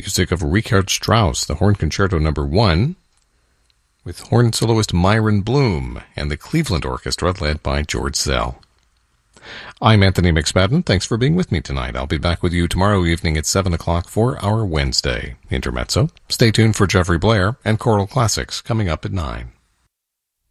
music of Richard Strauss, the Horn Concerto No. 1, with horn soloist Myron Bloom and the Cleveland Orchestra led by George Zell. I'm Anthony McSpadden. Thanks for being with me tonight. I'll be back with you tomorrow evening at 7 o'clock for our Wednesday Intermezzo. Stay tuned for Jeffrey Blair and Choral Classics coming up at 9.